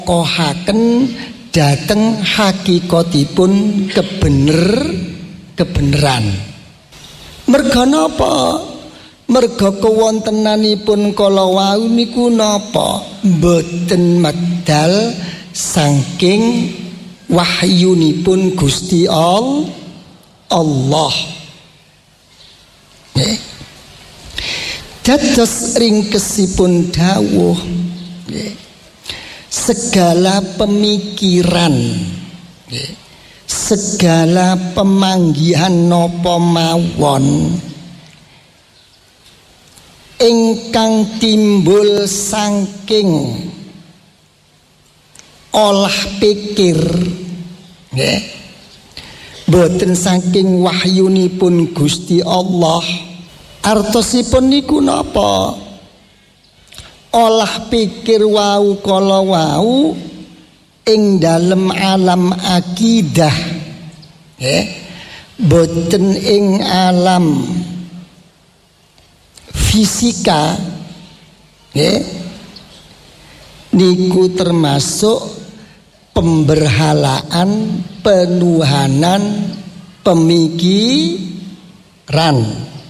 kohaken dateng hakikatipun kebeneran. Merga napa? Merga kewontenanipun kala wau niku napa? Mboten medal saking wahyunipun Gusti Allah. Dados ringkesipun dawuh segala pemikiran, segala pemanggihan napa mawon ingkang timbul saking olah pikir, boten saking wahyunipun Gusti Allah. Artosipun niku napa? Olah pikir wau kala wau ing dalem alam akidah, boten ing alam fisika, niku termasuk pemberhalaan, penuhanan pemikiran.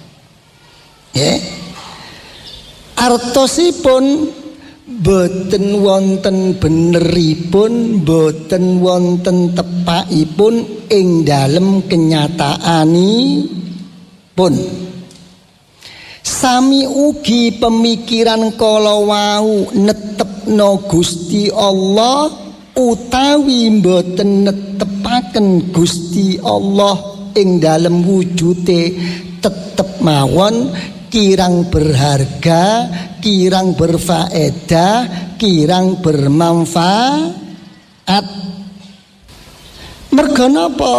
Artosipun boten wonten beneripun, boten wonten tepakipun ing dalem kenyataanipun. Sami ugi pemikiran kala wau netepno Gusti Allah utawi boten netepaken Gusti Allah ing dalem wujude tetep mawon kirang berharga, kirang berfaedah, kirang bermanfaat. Merga napa?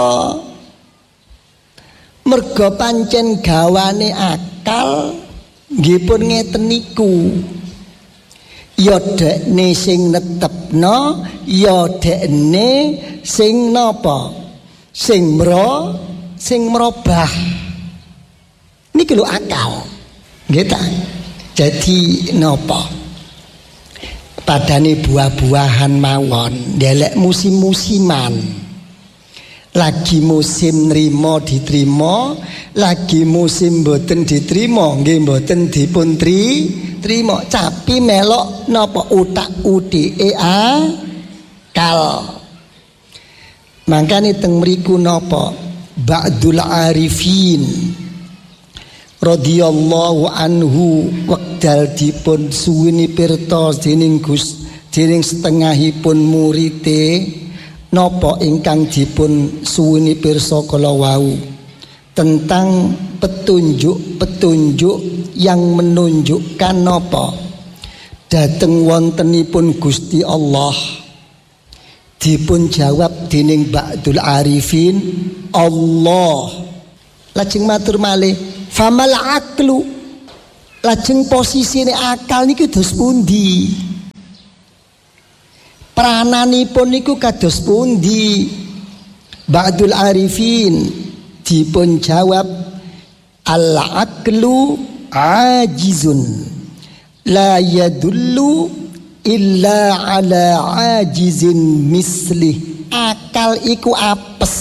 Merga pancen gawane akal nggih pun ngeten niku. Ya dekne sing netepno, ya dekne sing napa? Sing merobah. Niki lho akal. Nggih ta? Jadi napa? Padane buah-buahan mawon, ndelek musim-musiman. Lagi musim nrimo diterima, lagi musim mboten diterima, nggih mboten dipun trima. Capi melok napa utak-utike akal. Mangkane teng mriku napa? Ba'dul arifin radhiyallahu anhu wekdal dipun suwini pirta dening setengahipun murite napa ingkang dipun suwini pirsa kala wau tentang petunjuk-petunjuk yang menunjukkan napa dhateng wontenipun Gusti Allah. Dipun jawab dening ba'dul arifin Allah. Lajeng matur malih, famal aqlu, lajeng posisine akal niku dos pundi? Prananipun niku kados pundi? Ba'dul arifin dipun jawab al aqlu ajizun la yadullu illa ala ajizin mislih. Akal iku apes.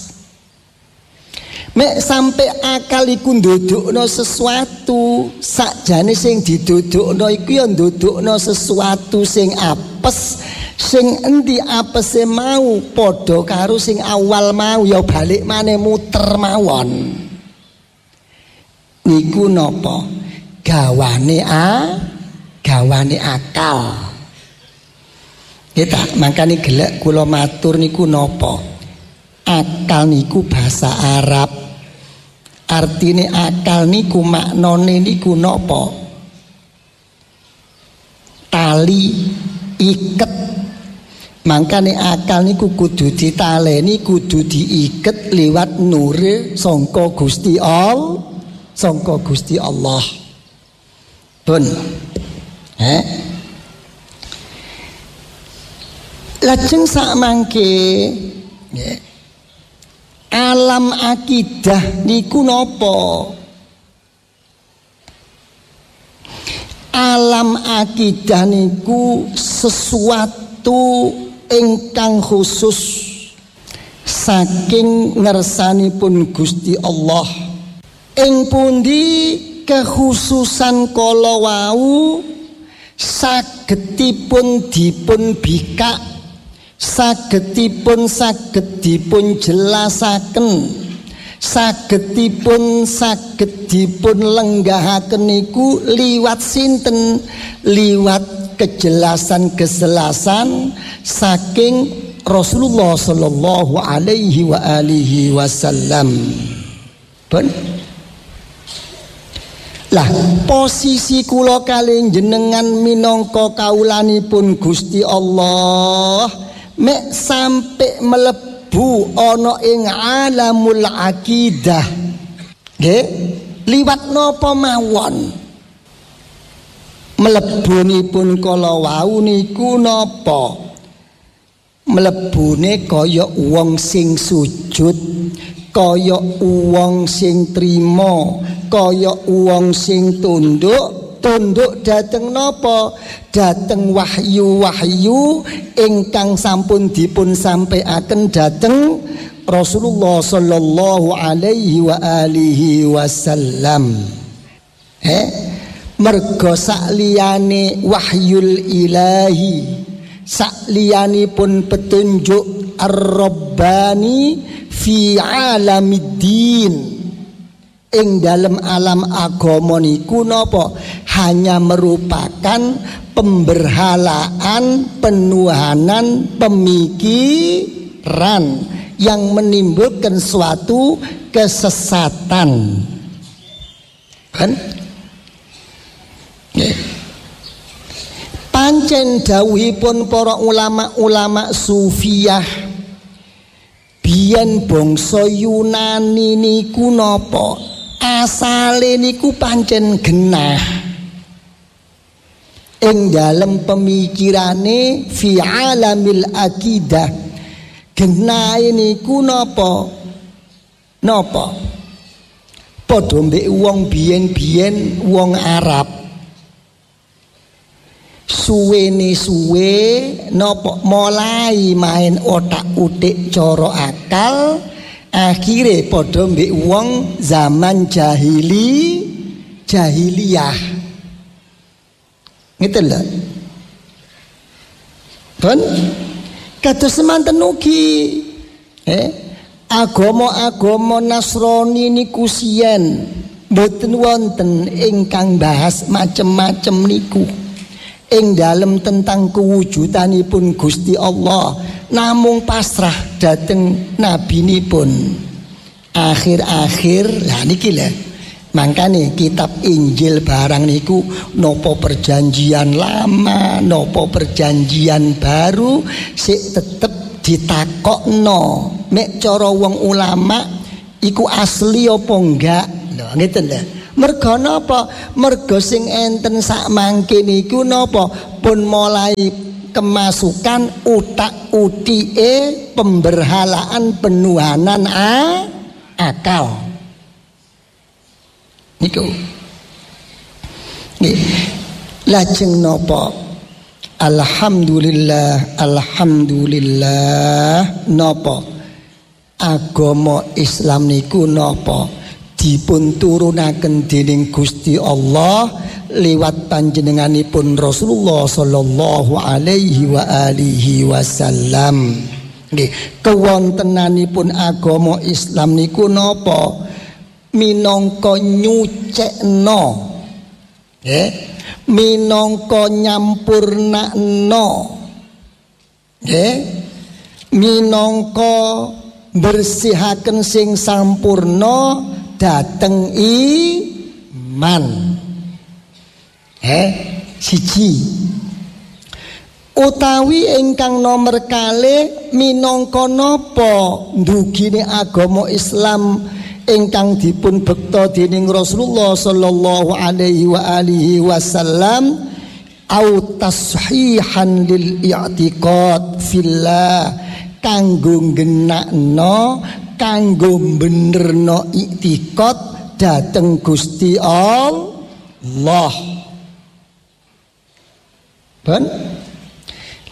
Mek sampai akal iku ndudukno sesuatu, sakjane sing didudukno iku ya ndudukno sesuatu sing apes, sing endi apese mau padha karo sing awal mau ya balik maneh muter mawon. Niku napa? Gawane akal. Kita makane gelek kula matur niku napa? Akal niku basa Arab. Artine akal niku maknane niku napa? Tali iket. Makane akal niku kudu ditaleni, kudu diiket liwat nure sangka Gusti Allah, sangka Gusti Allah. Pun. Lajeng sak mangke alam akidah niku napa? Alam akidah niku sesuatu suatu ingkang khusus saking ngersanipun Gusti Allah. Ing pundi kekhususan kala wau sagedipun dipun bikak, sagedipun jelasaken, sagedipun lenggahaken niku liwat sinten? Liwat kejelasan saking Rasulullah sallallahu alaihi wa alihi wasallam. Pun lah posisi kula kalih jenengan minangka kawulanipun Gusti Allah mek sampai melebu ana ing alamul akidah. Nggih, liwat napa mawon? Mlebunipun kala wau niku napa? Mlebune kaya wong sing sujud, kaya wong sing trima, kaya wong sing tunduk dhateng napa? Dhateng wahyu-wahyu ingkang sampun dipun sampaiaken dhateng Rasulullah sallallahu alaihi wa alihi wasallam. Merga sakliyane wahyul ilahi, sakliyanipun petunjuk ar-rabbani fi alamiddin, ing dalam alam agama niku napa? Hanya merupakan pemberhalaan, penuhanan pemikiran yang menimbulkan suatu kesesatan. Kan? Pancen dawuhipun para ulama-ulama sufiyah biyen bangsa Yunani niku napa? Asale niku pancen genah ing dalem pemikirane fi alamil akidah. Genah niku napa? Napa? Padha mbek wong biyen-biyen wong Arab. Suwe napa mulai main otak-utik cara akal, akhire padha mbek wong zaman jahiliyah. Ngeten lho. Pun kados semanten ugi agama-agama Nasrani niku siyen boten wonten ingkang bahas macem-macem niku ing dalem tentang kewujudanipun Gusti Allah, namung pasrah dhateng nabinipun. Akhir-akhir lah niki lho, mangkane kitab Injil barang niku nopo perjanjian lama, nopo perjanjian baru sik tetep ditakokno mek cara wong ulama iku asli apa enggak. Lho ngeten lho. Merga napa? Merga sing enten sak mangke niku napa? Pun mulai kemasukan utak-utike pemberhalaan penuhanan akal. Niku. Nggih. Lajeng napa? Alhamdulillah napa? Agama Islam niku napa? Dipun turunaken dening Gusti Allah liwat panjenenganipun Rasulullah sallallahu alaihi wa alihi wasallam. Nggih, kewontenanipun agama Islam niku napa? Minangka nyucekno, nggih, minangka nyampurnakno, nggih, minangka bersihaken sing sampurna dateng iman. Siji utawi ingkang nomor kalih minangka napa ndugine agama Islam ingkang dipun bekta dening Rasulullah sallallahu alaihi wa alihi wasallam au tashihan lil i'tiqad fillah, kanggo genakno, kanggo benerno iktikad dhateng Gusti Allah. Ben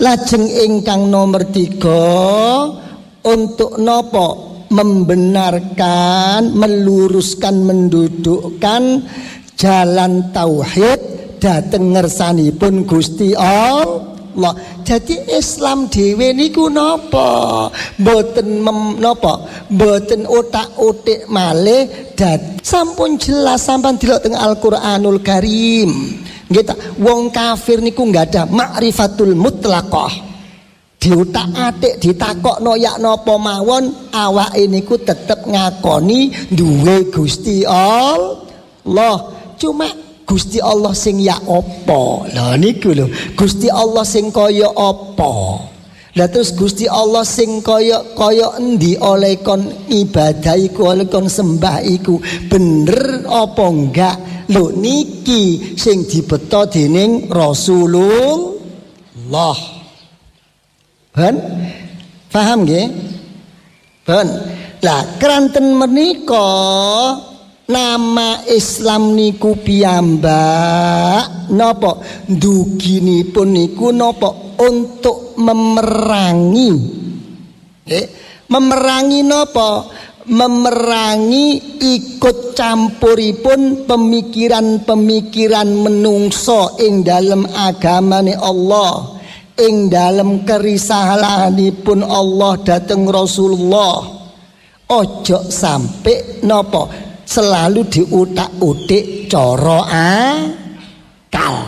Lajeng ingkang nomor 3 untuk nopo? Membenarkan, meluruskan, mendudukkan jalan tauhid dhateng ngersanipun Gusti Allah. Jadi Islam dhewe niku napa? Mboten napa? Mboten otak-otik malih sampun jelas sampean delok teng Al-Qur'anul Karim. Nggih ta, wong kafir niku enggak ada ma'rifatul mutlaqah. Diutak-atik ditakokno yak napa mawon awake niku tetep ngakoni duwe Gusti Allah. Cuma Gusti Allah sing ya apa? Lah niku lho, Gusti Allah sing kaya apa? Lah terus Gusti Allah sing kaya endi oleh kon ibadah iku, oleh kon sembah iku bener apa enggak? Lho niki sing dibeto dening Rasulullah. Ben, paham nggih? Ben. Lah keranten menika nama Islam niku piyambak napa duginipun niku napa untuk memerangi. Memerangi napa? Memerangi ikut campuripun pemikiran-pemikiran menungso ing dalem agamane Allah. Ing dalam kerisalanipun Allah dateng Rasulullah. Ojo sampai nopo selalu diutak-utik cara akal.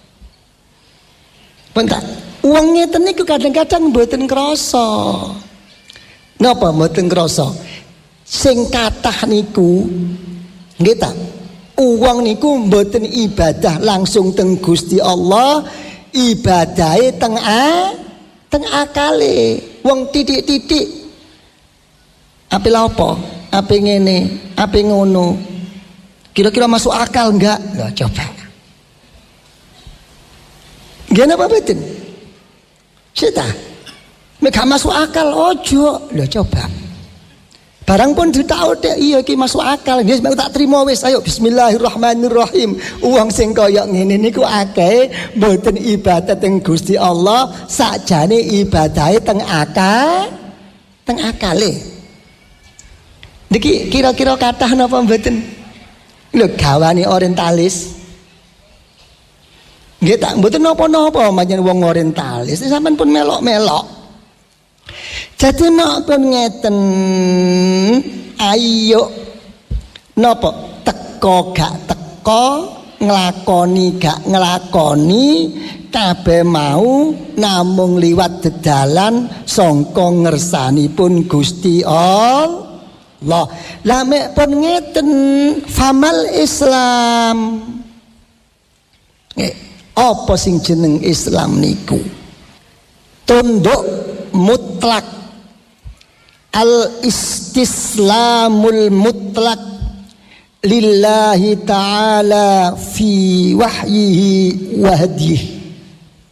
Bentar, wong ngeten niku kadang-kadang mboten krasa. Napa mboten krasa? Sing kathah niku nggih ta, wong niku mboten ibadah langsung teng Gusti Allah. Ibadahe teng akale wong titik-titik ape lha apa ape ngene ape ngono kira-kira masuk akal enggak? Lah coba gimana apa betul cita mek masuk akal ojo lho coba barang pun ditahu dek iya iki masuk akal nggih tak trimo wis ayo bismillahirrahmanirrahim. Wong sing kaya ngene niku akeh mboten ibadah teng Gusti Allah sakjane ibadahe teng akale. Niki kira-kira kathah napa mboten? Lho gawane orientalis. Nggih tak mboten napa-napa manjen wong orientalis sampean pun melok-melok. Jadi napa ngeten ayo napa teko gak teko nglakoni gak nglakoni kabeh mau namung liwat dedalan sangka ngersanipun Gusti Allah. Lah mek pun ngeten famal Islam. Apa sing jeneng Islam niku? Tunduk mutlak. Al-istislamul mutlak lillahi ta'ala fi wahyihi wa hadyihi.